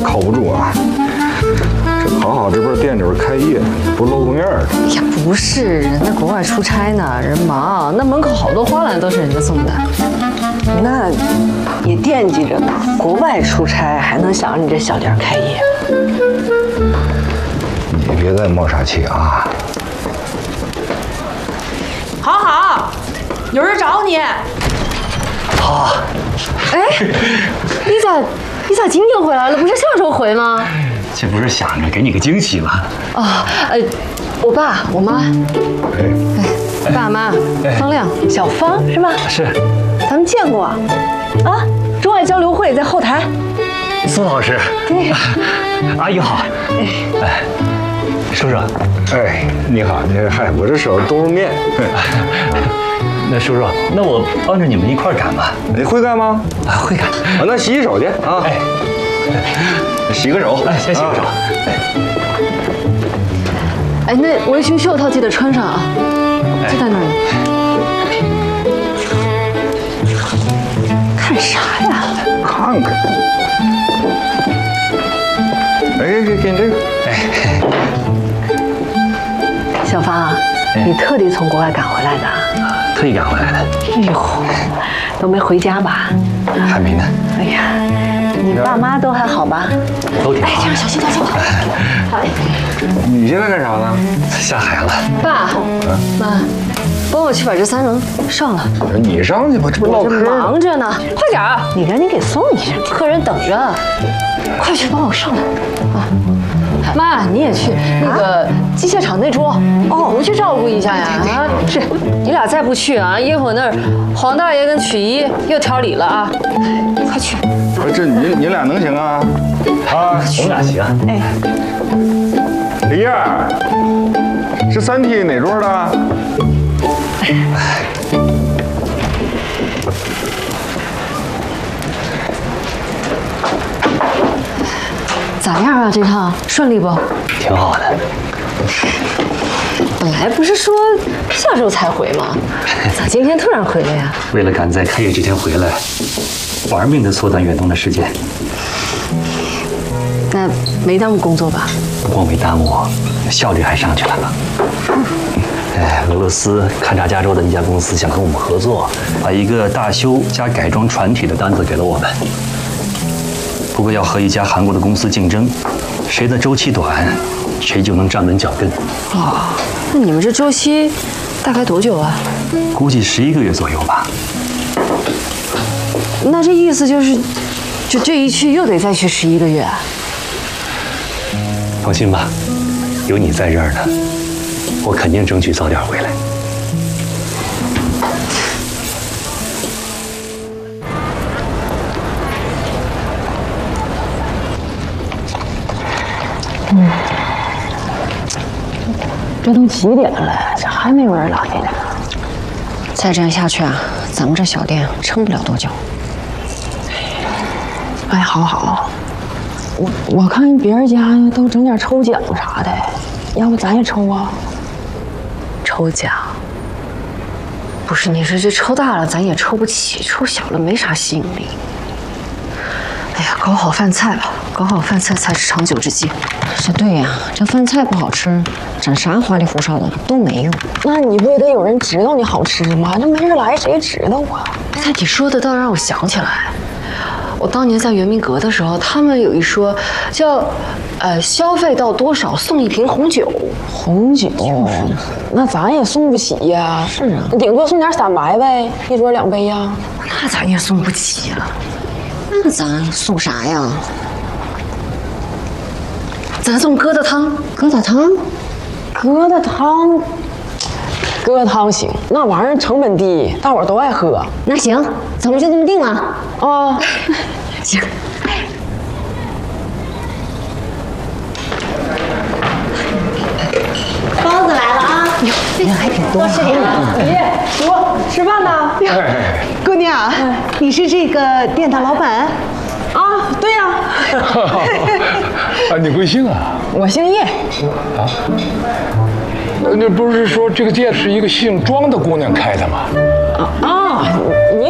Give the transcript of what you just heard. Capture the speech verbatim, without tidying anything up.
靠不住啊。这好好这边店里边开业，不露个面的。 哎呀，不是，人在国外出差呢，人忙。那门口好多花篮都是人家送的。 那也惦记着呢，国外出差还能想着你这小店开业。 你别再冒傻气啊！ 好好，有人找你。 好。 哎，你咋你咋今天回来了？不是下周回吗？ 这不是想着给你个惊喜吗？ 哦，呃，我爸、我妈，哎，爸妈，方亮， 小方是吧？ 是。 咱们见过啊，啊，中外交流会在后台。 苏老师， 对， 阿姨好。哎，叔叔， 哎，你好，你嗨，我这手都是面。 那叔叔，那我帮着你们一块儿赶吧。 你会干吗？ 啊，会赶。 啊，那洗洗手去啊。 哎， 洗个手。 哎，先洗个手。哎， 哎，那围裙袖套记得穿上啊，就在那儿。看啥呀？ 看看。哎，给给你这个。 哎， 小芳啊，你特地从国外赶回来的？ 特意赶回来的。 哎呦，都没回家吧？ 还没呢。 哎呀，你爸妈都还好吧？ 都挺好。哎，这样小心点，小心点。好嘞。 你现在干啥呢？ 下海了。 爸，妈，帮我去把这三轮上了。 你上去吧，这不唠嗑吗？ 忙着呢，快点儿！ 你赶紧给送一下， 客人等着。快去帮我上来啊！妈，你也去那个机械厂那桌哦，回去照顾一下呀！啊，是，你俩再不去啊，一会儿那儿黄大爷跟曲姨又挑理了啊！快去！ 不是这你你俩能行啊？啊， 我们俩行。 哎， 李燕儿，是三 T 哪桌的？ 咋样啊？这趟顺利不？ 挺好的。 本来不是说下周才回吗？咋今天突然回来呀？ 为了赶在开业之前回来，玩命的缩短远东的时间。 那没耽误工作吧？ 不光没耽误，效率还上去了呢。哎，俄罗斯勘察加州的那家公司想跟我们合作，把一个大修加改装船体的单子给了我们。不过要和一家韩国的公司竞争，谁的周期短，谁就能站稳脚跟。 哦，那你们这周期大概多久啊？ 估计十一个月左右吧。 那这意思就是，就这一去又得再去十一个月啊？ 放心吧，有你在这儿呢，我肯定争取早点回来。 嗯，这都几点了，这还没有人来呢。 再这样下去啊，咱们这小店撑不了多久。 哎，好好，我我看别人家都整点抽奖啥的，要不咱也抽啊？ 抽奖？不是，你说这抽大了咱也抽不起，抽小了没啥吸引力。哎呀，搞好饭菜吧，搞好饭菜才是长久之计。是对呀，这饭菜不好吃，整啥花里胡哨的都没用。 那你不也得有人知道你好吃吗？这没人来谁知道啊？ 哎，你说的倒让我想起来，我当年在圆明阁的时候，他们有一说叫，呃，消费到多少送一瓶红酒。 红酒，那咱也送不起呀。 是啊， 顶多送点散白呗，一桌两杯呀。 那咱也送不起呀。那咱送啥呀？咱送疙瘩汤。疙瘩汤？ 疙瘩汤，疙瘩汤行，那玩意儿成本低，大伙儿都爱喝。 那行，咱们就这么定了。 啊， 行。 包子来了啊！ 哟，人还挺多。 多吃点啊！ 爷，叔，吃饭呢？ 姑娘，你是这个店的老板？ 啊，对呀。 啊，你贵姓啊？ 我姓叶。 啊？那不是说这个店是一个姓庄的姑娘开的吗？ 啊啊！